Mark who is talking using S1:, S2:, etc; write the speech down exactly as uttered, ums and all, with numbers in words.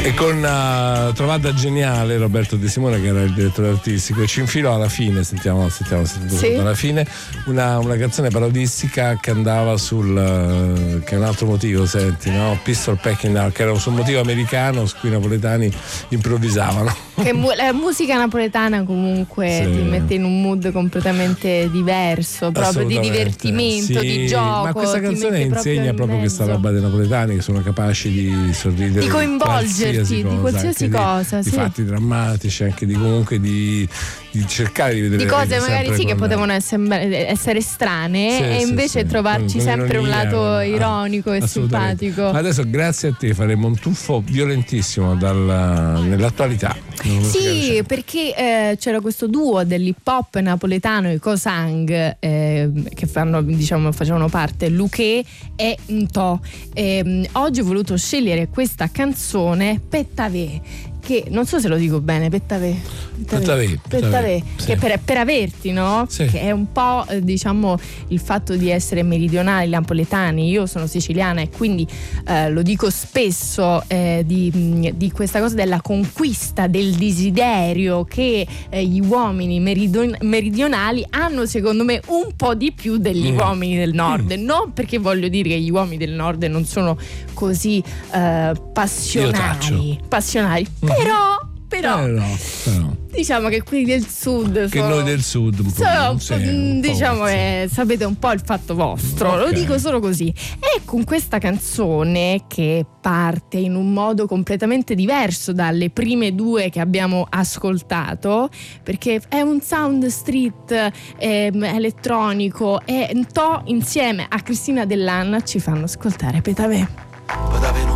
S1: E con uh, Trovata Geniale Roberto De Simone, che era il direttore artistico, ci infilò alla fine, sentiamo, sentiamo, sentiamo
S2: sì.
S1: alla fine una, una canzone parodistica che andava sul uh, che è un altro motivo, senti, no? Pistol Packing Now, che era sul motivo americano su cui i napoletani improvvisavano.
S2: Che mu- la musica napoletana comunque
S1: sì.
S2: ti mette in un mood completamente diverso, proprio di divertimento,
S1: sì.
S2: di gioco.
S1: Ma questa canzone insegna proprio, proprio questa roba dei napoletani, che sono capaci di sorridere,
S2: di coinvolgerti,
S1: qualsiasi cosa,
S2: di qualsiasi cosa,
S1: di,
S2: sì.
S1: di fatti drammatici, anche di comunque di, di cercare di vedere
S2: di cose magari sì
S1: con...
S2: che potevano essere, essere strane,
S1: sì,
S2: e
S1: sì,
S2: invece
S1: sì.
S2: trovarci
S1: con, con
S2: sempre
S1: ironia,
S2: un lato
S1: con...
S2: ironico
S1: ah,
S2: e simpatico.
S1: Ma adesso grazie a te faremo un tuffo violentissimo dal, nell'attualità.
S2: Sì, perché eh, c'era questo duo dell'hip hop napoletano, i Cosang, eh, che fanno, diciamo, facevano parte Luché e Nto. Eh, oggi ho voluto scegliere questa canzone Pettavè, che non so se lo dico bene, Pettavè.
S1: Pettavè,
S2: Pettavè,
S1: sì.
S2: che per, per averti, no?
S1: Sì.
S2: Che è un po' eh, diciamo il fatto di essere meridionali, napoletani. Io sono siciliana e quindi eh, lo dico spesso eh, di, di questa cosa della conquista, del desiderio che eh, gli uomini meridon- meridionali hanno, secondo me, un po' di più degli mm. uomini del nord. Mm. Non perché voglio dire che gli uomini del nord non sono così eh, passionali, passionali, mm. però Però,
S1: però, però
S2: diciamo che quelli del sud
S1: che
S2: sono,
S1: noi del sud un po',
S2: sono,
S1: sì, un po',
S2: diciamo
S1: sì.
S2: eh, sapete un po' il fatto vostro, okay. Lo dico solo così. E con questa canzone, che parte in un modo completamente diverso dalle prime due che abbiamo ascoltato, perché è un sound street eh, elettronico, e Nto insieme a Cristina Dell'Anna ci fanno ascoltare Pettavè.